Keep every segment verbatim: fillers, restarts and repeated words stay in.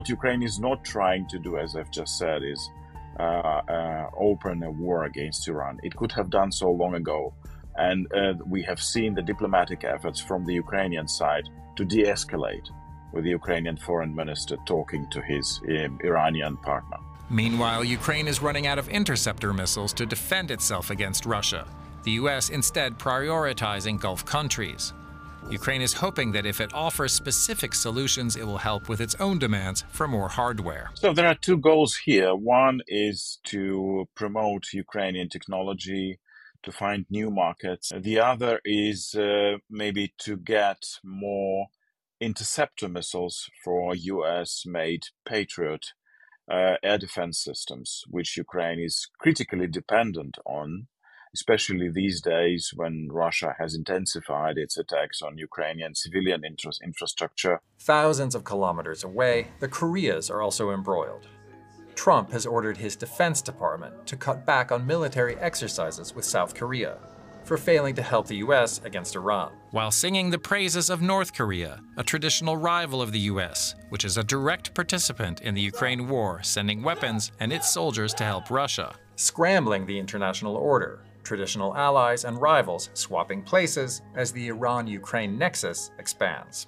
What Ukraine is not trying to do, as I've just said, is uh, uh, open a war against Iran. It could have done so long ago. And uh, we have seen the diplomatic efforts from the Ukrainian side to de-escalate, with the Ukrainian foreign minister talking to his um, Iranian partner. Meanwhile, Ukraine is running out of interceptor missiles to defend itself against Russia, the U S instead prioritizing Gulf countries. Ukraine is hoping that if it offers specific solutions, it will help with its own demands for more hardware. So there are two goals here. One is to promote Ukrainian technology, to find new markets. The other is uh, maybe to get more interceptor missiles for U S-made Patriot uh, air defense systems, which Ukraine is critically dependent on, especially these days when Russia has intensified its attacks on Ukrainian civilian infrastructure. Thousands of kilometers away, the Koreas are also embroiled. Trump has ordered his Defense Department to cut back on military exercises with South Korea for failing to help the U S against Iran. While singing the praises of North Korea, a traditional rival of the U S, which is a direct participant in the Ukraine war, sending weapons and its soldiers to help Russia. Scrambling the international order, traditional allies and rivals swapping places as the Iran-Ukraine nexus expands.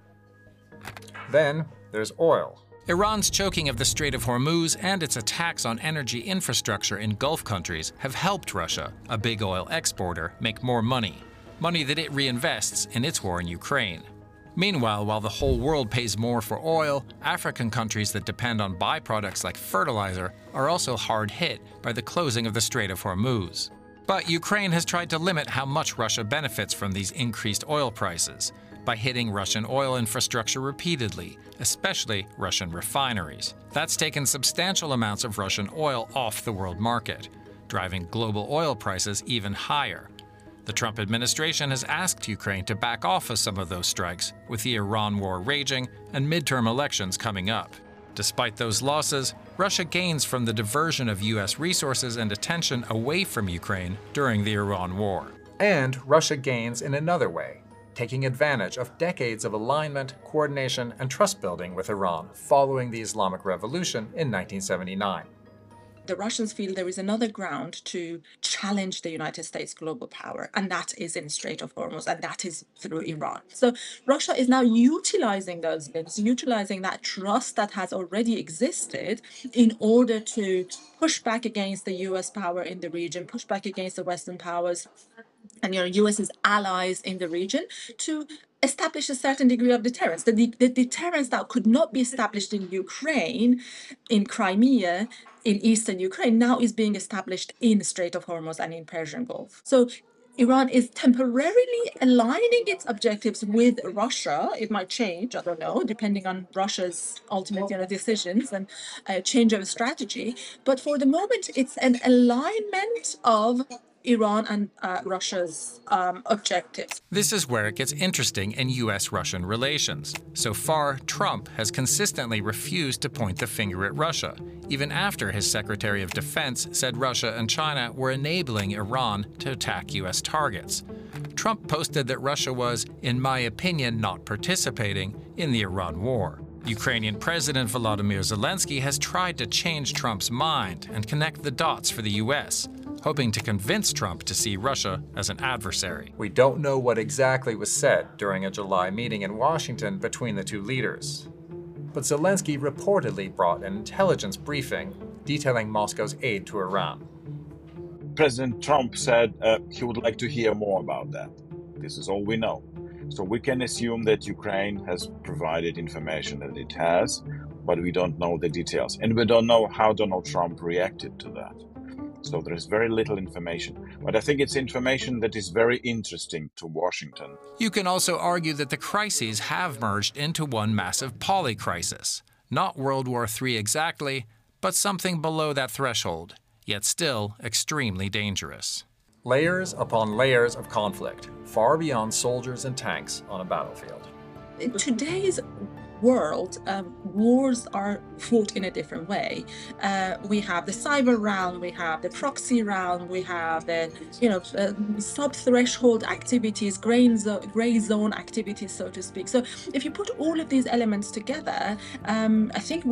Then there's oil. Iran's choking of the Strait of Hormuz and its attacks on energy infrastructure in Gulf countries have helped Russia, a big oil exporter, make more money, money that it reinvests in its war in Ukraine. Meanwhile, while the whole world pays more for oil, African countries that depend on byproducts like fertilizer are also hard hit by the closing of the Strait of Hormuz. But Ukraine has tried to limit how much Russia benefits from these increased oil prices by hitting Russian oil infrastructure repeatedly, especially Russian refineries. That's taken substantial amounts of Russian oil off the world market, driving global oil prices even higher. The Trump administration has asked Ukraine to back off of some of those strikes, with the Iran war raging and midterm elections coming up. Despite those losses, Russia gains from the diversion of U S resources and attention away from Ukraine during the Iran war. And Russia gains in another way, taking advantage of decades of alignment, coordination, and trust building with Iran following the Islamic Revolution in nineteen seventy-nine. The Russians feel there is another ground to challenge the United States global power, and that is in Strait of Hormuz, and that is through Iran. So Russia is now utilizing those links, utilizing that trust that has already existed in order to push back against the U S power in the region, push back against the Western powers and your U S's allies in the region to establish a certain degree of deterrence. The, the, the deterrence that could not be established in Ukraine, in Crimea, in eastern Ukraine, now is being established in the Strait of Hormuz and in Persian Gulf. So Iran is temporarily aligning its objectives with Russia. It might change, I don't know, depending on Russia's ultimate you know, decisions and uh, change of strategy. But for the moment, it's an alignment of Iran and uh, Russia's um, objectives. This is where it gets interesting in U S Russian relations. So far, Trump has consistently refused to point the finger at Russia, even after his Secretary of Defense said Russia and China were enabling Iran to attack U S targets. Trump posted that Russia was, in my opinion, not participating in the Iran war. Ukrainian President Volodymyr Zelensky has tried to change Trump's mind and connect the dots for the U S, hoping to convince Trump to see Russia as an adversary. We don't know what exactly was said during a July meeting in Washington between the two leaders. But Zelensky reportedly brought an intelligence briefing detailing Moscow's aid to Iran. President Trump said uh, he would like to hear more about that. This is all we know. So we can assume that Ukraine has provided information that it has, but we don't know the details. And we don't know how Donald Trump reacted to that. So there is very little information. But I think it's information that is very interesting to Washington. You can also argue that the crises have merged into one massive polycrisis. Not World War Three exactly, but something below that threshold, yet still extremely dangerous. Layers upon layers of conflict, far beyond soldiers and tanks on a battlefield. In today's world, um, wars are fought in a different way. Uh, we have the cyber realm, we have the proxy realm, we have the, you know, uh, sub-threshold activities, gray, zo gray zone activities, so to speak. So if you put all of these elements together, um, I think